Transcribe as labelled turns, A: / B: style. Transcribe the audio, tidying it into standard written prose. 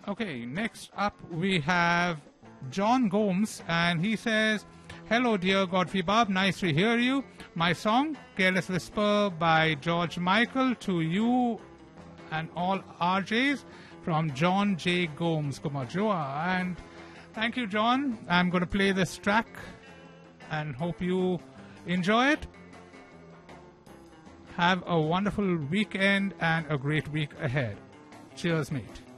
A: Okay, next up we have John Gomes, and he says, "Hello, dear Godfrey Bob. Nice to hear you. My song, Careless Whisper by George Michael, to you and all RJs from John J. Gomes, Kumajoa." And thank you, John. I'm going to play this track and hope you enjoy it. Have a wonderful weekend and a great week ahead. Cheers, mate.